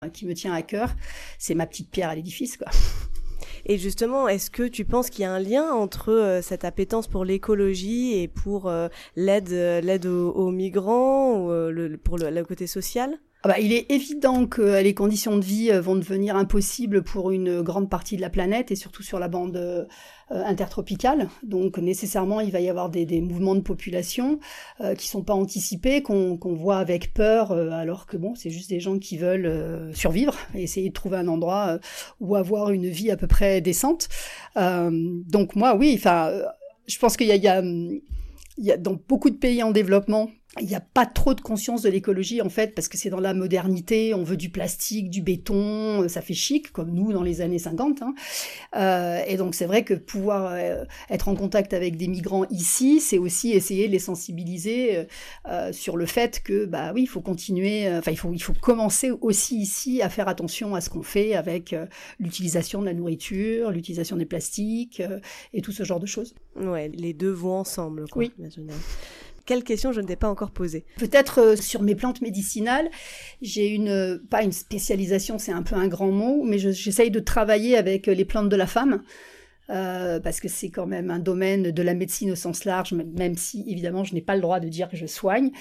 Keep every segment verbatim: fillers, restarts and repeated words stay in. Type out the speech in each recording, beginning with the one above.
qui me tient à cœur. C'est ma petite pierre à l'édifice, quoi. Et justement, est-ce que tu penses qu'il y a un lien entre euh, cette appétence pour l'écologie et pour euh, l'aide, euh, l'aide aux, aux migrants, ou euh, le, pour le, le côté social ? Ah bah, il est évident que les conditions de vie vont devenir impossibles pour une grande partie de la planète et surtout sur la bande euh, intertropicale. Donc nécessairement, il va y avoir des, des mouvements de population euh, qui sont pas anticipés, qu'on, qu'on voit avec peur, euh, alors que bon, c'est juste des gens qui veulent euh, survivre et essayer de trouver un endroit euh, où avoir une vie à peu près décente. Euh, donc moi, oui, enfin, euh, je pense qu'il y a, il y a, il y a dans beaucoup de pays en développement, il n'y a pas trop de conscience de l'écologie, en fait, parce que c'est dans la modernité, on veut du plastique, du béton, ça fait chic, comme nous dans les années cinquante. Hein. Euh, et donc, c'est vrai que pouvoir euh, être en contact avec des migrants ici, c'est aussi essayer de les sensibiliser euh, sur le fait que, bah oui, il faut continuer, enfin, euh, il faut, il faut commencer aussi ici à faire attention à ce qu'on fait avec euh, l'utilisation de la nourriture, l'utilisation des plastiques euh, et tout ce genre de choses. Ouais, les deux vont ensemble, quoi. Oui. Quelle question je ne t'ai pas encore posée ? Peut-être euh, sur mes plantes médicinales, j'ai une, euh, pas une spécialisation, c'est un peu un grand mot, mais je, j'essaye de travailler avec les plantes de la femme, euh, parce que c'est quand même un domaine de la médecine au sens large, même si évidemment je n'ai pas le droit de dire que je soigne.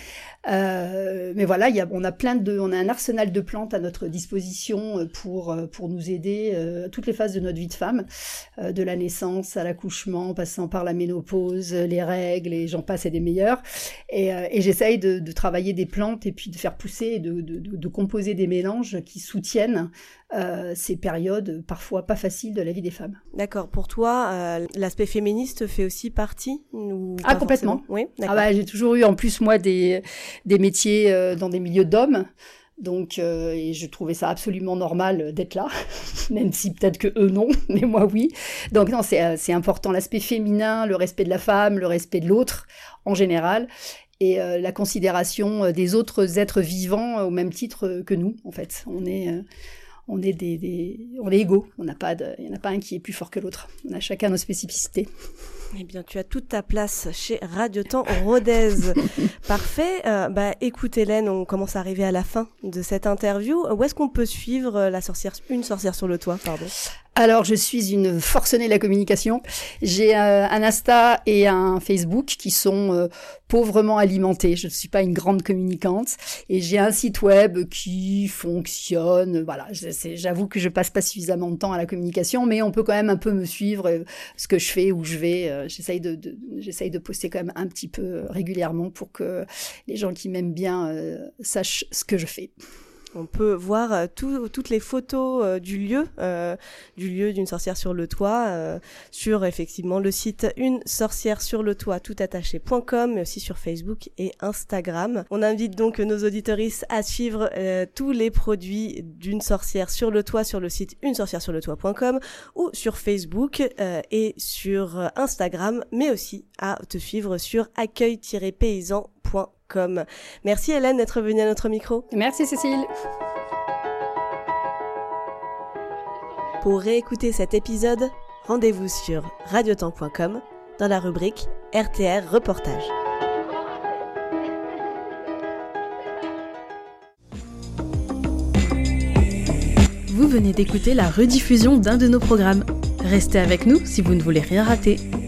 Euh, mais voilà, y a, on a plein de, on a un arsenal de plantes à notre disposition pour pour nous aider euh, à toutes les phases de notre vie de femme, euh, de la naissance à l'accouchement, passant par la ménopause, les règles, et j'en passe et des meilleurs. Et, euh, et j'essaye de, de travailler des plantes et puis de faire pousser, et de, de, de, de composer des mélanges qui soutiennent euh, ces périodes parfois pas faciles de la vie des femmes. D'accord. Pour toi, euh, l'aspect féministe fait aussi partie ou Ah, complètement. Forcément. Oui, d'accord. Ah bah, j'ai toujours eu en plus moi des des métiers euh, dans des milieux d'hommes. Donc, euh, et je trouvais ça absolument normal d'être là, même si peut-être que eux non, mais moi oui. Donc non, c'est c'est important l'aspect féminin, le respect de la femme, le respect de l'autre en général, et euh, la considération des autres êtres vivants au même titre que nous. En fait, on est euh, on est des, des on est égaux. On n'a pas de, il y en a pas un qui est plus fort que l'autre. On a chacun nos spécificités. Eh bien, tu as toute ta place chez Radio Temps Rodez. Parfait. Euh, bah, écoute, Hélène, on commence à arriver à la fin de cette interview. Où est-ce qu'on peut suivre la sorcière, une sorcière sur le toit, pardon? Alors, je suis une forcenée de la communication. J'ai euh, un Insta et un Facebook qui sont euh, pauvrement alimentés. Je ne suis pas une grande communicante. Et j'ai un site web qui fonctionne. Voilà, je, c'est, j'avoue que je passe pas suffisamment de temps à la communication, mais on peut quand même un peu me suivre, euh, ce que je fais, où je vais. Euh, j'essaye de, de, j'essaye de poster quand même un petit peu régulièrement pour que les gens qui m'aiment bien euh, sachent ce que je fais. On peut voir euh, tout, toutes les photos euh, du lieu, euh, du lieu d'une sorcière sur le toit, euh, sur effectivement le site une sorcière sur le toit tout attaché point com, mais aussi sur Facebook et Instagram. On invite donc nos auditorices à suivre euh, tous les produits d'une sorcière sur le toit sur le site une sorcière sur le toit point com ou sur Facebook euh, et sur Instagram, mais aussi à te suivre sur accueil tiret paysan point com. Comme. Merci Hélène d'être venue à notre micro. Merci Cécile. Pour réécouter cet épisode, rendez-vous sur radiotemps point com dans la rubrique R T R Reportage. Vous venez d'écouter la rediffusion d'un de nos programmes. Restez avec nous si vous ne voulez rien rater.